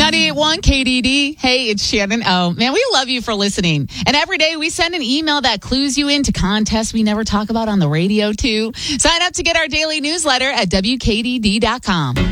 98.1 KDD. Hey, it's Shannon. Oh, man, we love you for listening. And every day we send an email that clues you into contests we never talk about on the radio, too. Sign up to get our daily newsletter at WKDD.com.